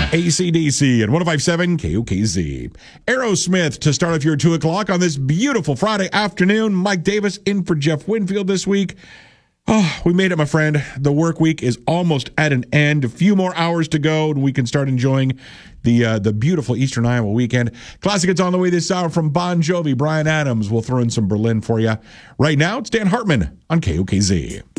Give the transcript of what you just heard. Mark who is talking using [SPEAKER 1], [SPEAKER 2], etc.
[SPEAKER 1] AC/DC and 105.7 KOKZ. Aerosmith to start off your 2 o'clock on this beautiful Friday afternoon. Mike Davis in for Jeff Winfield this week. Oh, we made it, my friend. The work week is almost at an end. A few more hours to go, and we can start enjoying the beautiful Eastern Iowa weekend. Classic hits on the way this hour from Bon Jovi. Bryan Adams will throw in some Berlin for you. Right now, it's Dan Hartman on KOKZ.